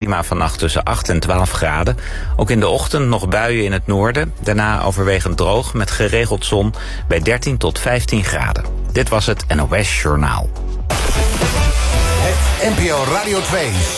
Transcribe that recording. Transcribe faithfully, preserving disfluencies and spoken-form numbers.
maxima vannacht tussen acht en twaalf graden. Ook in de ochtend nog buien in het noorden. Daarna overwegend droog met geregeld zon bij dertien tot vijftien graden. Dit was het N O S Journaal. Het N P O Radio twee